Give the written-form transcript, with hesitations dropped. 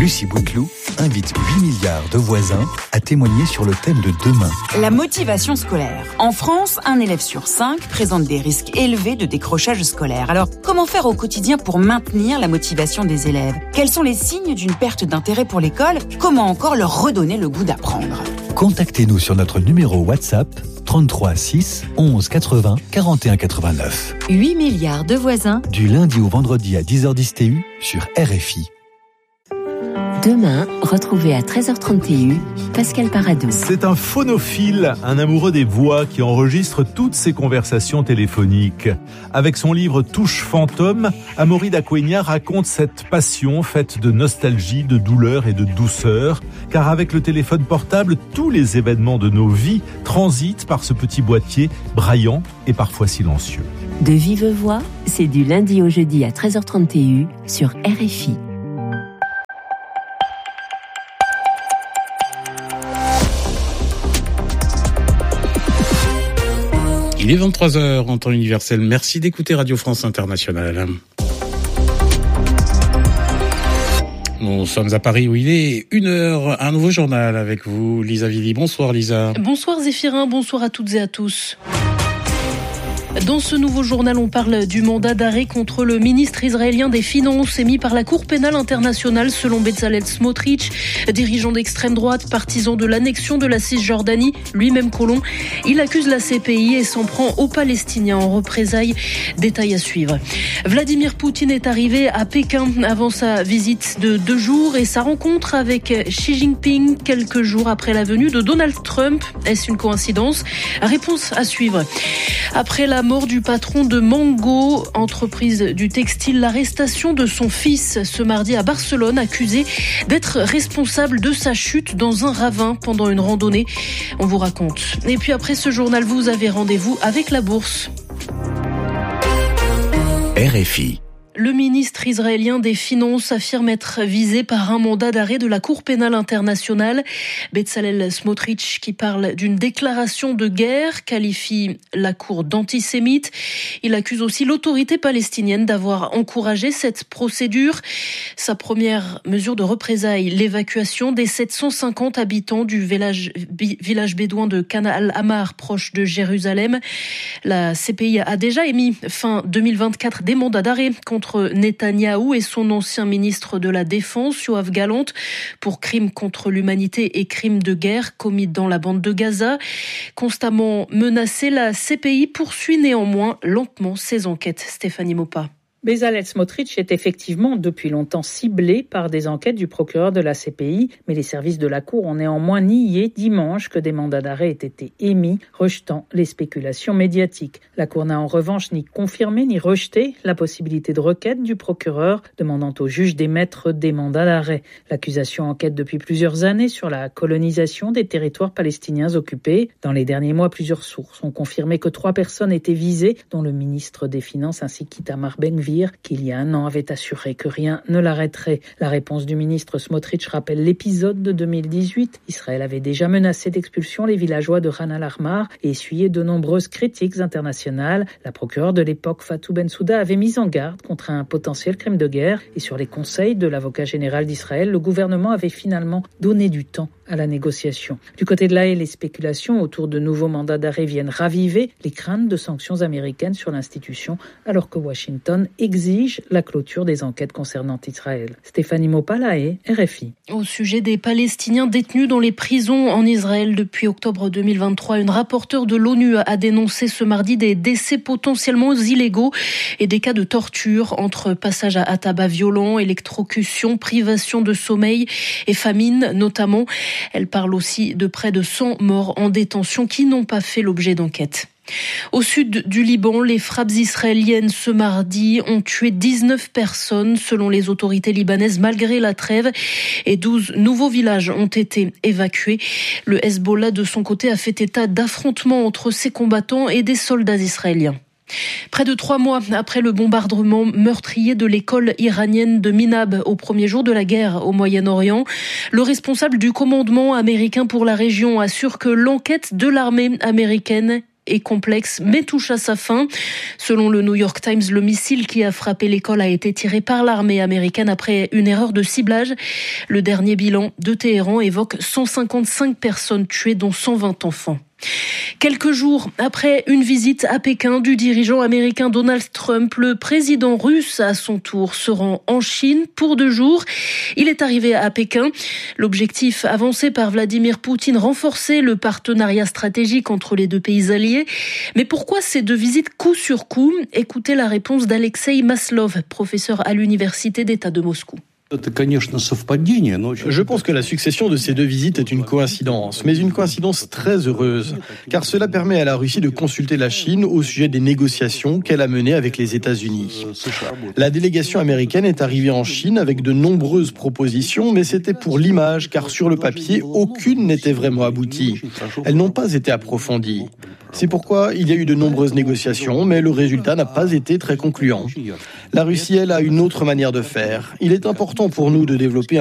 Lucie Bouteloup invite 8 milliards de voisins à témoigner sur le thème de demain. La motivation scolaire. En France, un élève sur 5 présente des risques élevés de décrochage scolaire. Alors, comment faire au quotidien pour maintenir la motivation des élèves ? Quels sont les signes d'une perte d'intérêt pour l'école ? Comment encore leur redonner le goût d'apprendre ? Contactez-nous sur notre numéro WhatsApp 33 6 11 80 41 89. 8 milliards de voisins. Du lundi au vendredi à 10h10 TU sur RFI. Demain, retrouvez à 13h30 TU Pascal Paradou. C'est un phonophile, un amoureux des voix qui enregistre toutes ses conversations téléphoniques. Avec son livre Touche fantôme, Amaury d'Aquenya raconte cette passion faite de nostalgie, de douleur et de douceur. Car avec le téléphone portable, tous les événements de nos vies transitent par ce petit boîtier braillant et parfois silencieux. De vive voix, c'est du lundi au jeudi à 13h30 TU sur RFI. Il est 23h en temps universel. Merci d'écouter Radio France Internationale. Nous sommes à Paris où il est 1h. Un nouveau journal avec vous, Lisa Vivi. Bonsoir Lisa. Bonsoir Zéphirin, bonsoir à toutes et à tous. Dans ce nouveau journal, on parle du mandat d'arrêt contre le ministre israélien des Finances émis par la Cour pénale internationale selon Bezalel Smotrich, dirigeant d'extrême droite, partisan de l'annexion de la Cisjordanie, lui-même colon. Il accuse la CPI et s'en prend aux Palestiniens en représailles. Détail à suivre. Vladimir Poutine est arrivé à Pékin avant sa visite de 2 jours et sa rencontre avec Xi Jinping quelques jours après la venue de Donald Trump. Est-ce une coïncidence ? Réponse à suivre. Après la mort du patron de Mango, entreprise du textile, l'arrestation de son fils ce mardi à Barcelone, accusé d'être responsable de sa chute dans un ravin pendant une randonnée. On vous raconte. Et puis après ce journal, vous avez rendez-vous avec la bourse. RFI. Le ministre israélien des Finances affirme être visé par un mandat d'arrêt de la Cour pénale internationale. Bezalel Smotrich, qui parle d'une déclaration de guerre, qualifie la Cour d'antisémite. Il accuse aussi l'autorité palestinienne d'avoir encouragé cette procédure. Sa première mesure de représailles, l'évacuation des 750 habitants du village bédouin de Kana al-Amar, proche de Jérusalem. La CPI a déjà émis fin 2024 des mandats d'arrêt contre Netanyahou et son ancien ministre de la Défense, Yoav Gallant, pour crimes contre l'humanité et crimes de guerre commis dans la bande de Gaza. Constamment menacée, la CPI poursuit néanmoins lentement ses enquêtes. Stéphanie Mopa. Bezalel Smotrich est effectivement depuis longtemps ciblé par des enquêtes du procureur de la CPI, mais les services de la Cour ont néanmoins nié dimanche que des mandats d'arrêt aient été émis, rejetant les spéculations médiatiques. La Cour n'a en revanche ni confirmé ni rejeté la possibilité de requête du procureur, demandant au juge d'émettre des mandats d'arrêt. L'accusation enquête depuis plusieurs années sur la colonisation des territoires palestiniens occupés. Dans les derniers mois, plusieurs sources ont confirmé que 3 personnes étaient visées, dont le ministre des Finances ainsi qu'Itamar Ben-Gvir, qui il y a un an avait assuré que rien ne l'arrêterait. La réponse du ministre Smotrich rappelle l'épisode de 2018. Israël avait déjà menacé d'expulsion les villageois de Khan al-Ahmar et essuyé de nombreuses critiques internationales. La procureure de l'époque, Fatou Bensouda, avait mis en garde contre un potentiel crime de guerre et sur les conseils de l'avocat général d'Israël, le gouvernement avait finalement donné du temps à la négociation. Du côté de l'AE, les spéculations autour de nouveaux mandats d'arrêt viennent raviver les craintes de sanctions américaines sur l'institution, alors que Washington exige la clôture des enquêtes concernant Israël. Stéphanie Mopa, l'AE, RFI. Au sujet des Palestiniens détenus dans les prisons en Israël depuis octobre 2023, une rapporteure de l'ONU a dénoncé ce mardi des décès potentiellement illégaux et des cas de torture entre passage à tabac violent, électrocution, privation de sommeil et famine notamment. Elle parle aussi de près de 100 morts en détention qui n'ont pas fait l'objet d'enquête. Au sud du Liban, les frappes israéliennes ce mardi ont tué 19 personnes selon les autorités libanaises malgré la trêve et 12 nouveaux villages ont été évacués. Le Hezbollah de son côté a fait état d'affrontements entre ses combattants et des soldats israéliens. Près de 3 mois après le bombardement meurtrier de l'école iranienne de Minab au premier jour de la guerre au Moyen-Orient, le responsable du commandement américain pour la région assure que l'enquête de l'armée américaine est complexe mais touche à sa fin. Selon le New York Times, le missile qui a frappé l'école a été tiré par l'armée américaine après une erreur de ciblage. Le dernier bilan de Téhéran évoque 155 personnes tuées, dont 120 enfants. Quelques jours après une visite à Pékin du dirigeant américain Donald Trump, le président russe à son tour se rend en Chine pour 2 jours. Il est arrivé à Pékin. L'objectif avancé par Vladimir Poutine, renforcer le partenariat stratégique entre les deux pays alliés. Mais pourquoi ces 2 visites coup sur coup ? Écoutez la réponse d'Alexei Maslov, professeur à l'Université d'État de Moscou. Je pense que la succession de ces 2 visites est une coïncidence, mais une coïncidence très heureuse, car cela permet à la Russie de consulter la Chine au sujet des négociations qu'elle a menées avec les États-Unis. La délégation américaine est arrivée en Chine avec de nombreuses propositions, mais c'était pour l'image, car sur le papier, aucune n'était vraiment aboutie. Elles n'ont pas été approfondies. C'est pourquoi il y a eu de nombreuses négociations, mais le résultat n'a pas été très concluant. La Russie, elle, a une autre manière de faire. Il est important pour nous de développer